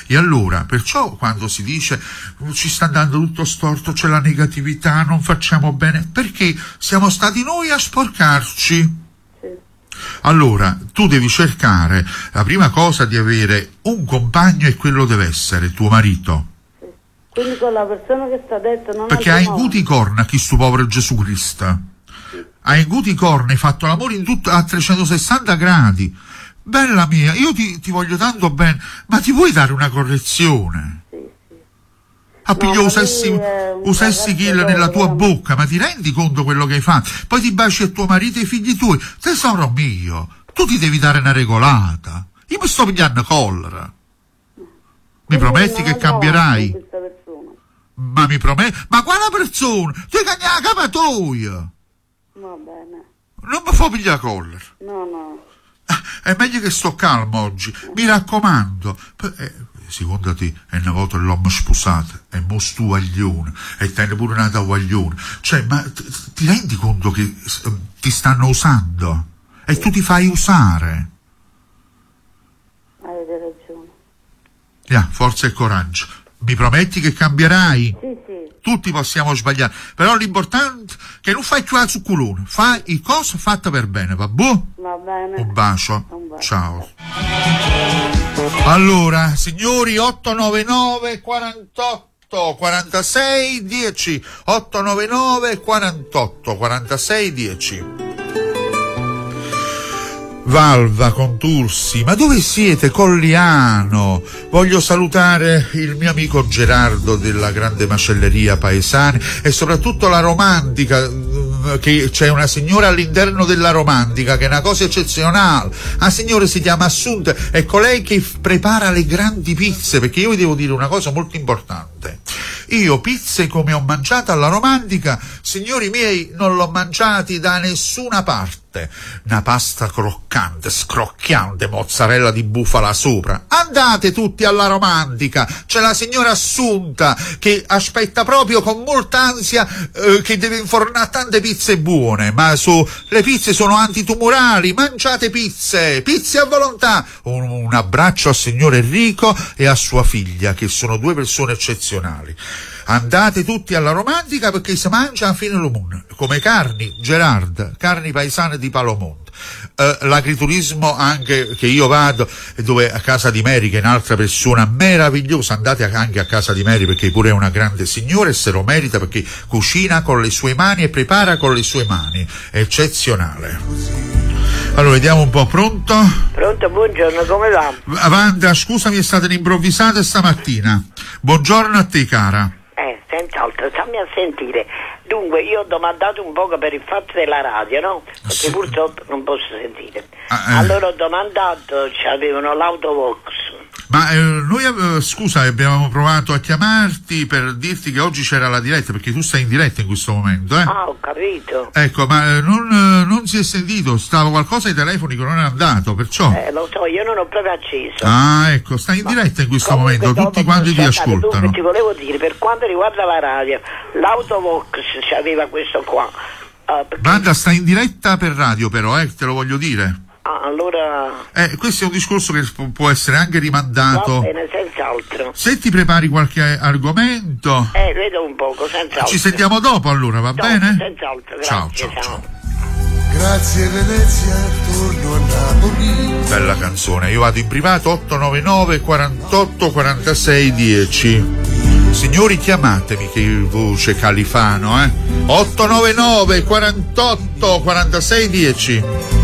E allora, perciò quando si dice ci sta andando tutto storto, c'è la negatività, non facciamo bene, perché siamo stati noi a sporcarci. Allora, tu devi cercare, la prima cosa, di avere un compagno, e quello deve essere tuo marito. Sì. Quindi con la persona che sta dentro non. Perché hai inguti corna chi sto povero Gesù Cristo. Sì. Hai inguti corna, hai fatto l'amore in tutto a 360 gradi. Bella mia, io ti voglio tanto bene, ma ti vuoi dare una correzione? Sì. Appiglio usessi kill nella tua bocca, ma ti rendi conto quello che hai fatto? Poi ti baci a tuo marito e i figli tuoi. Tesoro mio, tu ti devi dare una regolata. Io mi sto pigliando collera. Mi prometti che cambierai? Ma mi prometti? Ma quale persona? Ti cagni la capatoia. Va bene. Non mi fa pigliare collera. No. È meglio che sto calmo oggi, mi raccomando. Secondo te è una volta l'uomo sposato, è mo stu guaglione, e te ne pure una da guaglione. Cioè, ma ti rendi conto che ti stanno usando? E tu ti fai usare. Avete ragione. Forza e coraggio. Mi prometti che cambierai? Sì. Tutti possiamo sbagliare, però l'importante è che non fai più la zuccolone, fai i cose fatte per bene, va bene? Va bene. Un bacio. Ciao. Allora, signori, 899 48 46 10, 899 48 46 10. Valva, Contursi, ma dove siete? Colliano. Voglio salutare il mio amico Gerardo della Grande Macelleria Paesani e soprattutto la Romantica, che c'è una signora all'interno della Romantica che è una cosa eccezionale. La signora si chiama Assunta, è colei che prepara le grandi pizze, perché io vi devo dire una cosa molto importante. Io pizze come ho mangiato alla Romantica, signori miei, non l'ho mangiati da nessuna parte. Una pasta croccante, scrocchiante, mozzarella di bufala sopra. Andate tutti alla Romantica, c'è la signora Assunta che aspetta proprio con molta ansia che deve infornare tante pizze buone, ma le pizze sono antitumorali, mangiate pizze a volontà. Un abbraccio al signor Enrico e a sua figlia, che sono due persone eccezionali. Andate tutti alla Romantica perché si mangia a fine lumone, come carni, Gerard, carni paesane di Palomonte. L'agriturismo anche che io vado, dove a casa di Mary, che è un'altra persona meravigliosa, andate anche a casa di Mary perché pure è una grande signora e se lo merita, perché cucina con le sue mani e prepara con le sue mani, è eccezionale. Allora, vediamo un po', pronto? Pronto, buongiorno, come va? Wanda, scusami, è stata improvvisata stamattina. Buongiorno a te, cara. Senz'altro, stammi a sentire. Dunque, io ho domandato un poco per il fatto della radio, no? Perché sì, purtroppo non posso sentire. Allora ho domandato, avevano l'autovox. Ma noi, scusa, abbiamo provato a chiamarti per dirti che oggi c'era la diretta, perché tu stai in diretta in questo momento, eh? Ah, ho capito. Ecco, ma non si è sentito, stava qualcosa ai telefoni che non è andato, perciò. Lo so, io non ho proprio acceso. Ah, ecco, stai in diretta in questo momento, tutti quanti ti ascoltano. Dunque, ti volevo dire, per quanto riguarda la radio, l'autovox aveva questo qua. Wanda, stai in diretta per radio però, te lo voglio dire. Ah, allora. Questo è un discorso che può essere anche rimandato. Va bene, senz'altro. Se ti prepari qualche argomento. Vedo un poco, senz'altro. Ci sentiamo dopo allora, va bene? Senz'altro, grazie. Ciao. Grazie Venezia, torno a Napoli. Bella canzone, io vado in privato 899 48 46 10. Signori, chiamatemi, che voce Califano, 899 48 46 10.